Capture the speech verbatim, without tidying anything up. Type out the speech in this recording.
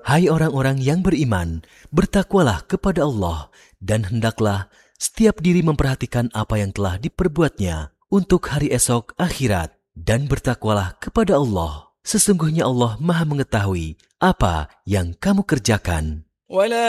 Hai orang-orang yang beriman, bertakwalah kepada Allah, dan hendaklah setiap diri memperhatikan apa yang telah diperbuatnya untuk hari esok akhirat. Dan bertakwalah kepada Allah. Sesungguhnya Allah Maha mengetahui apa yang kamu kerjakan.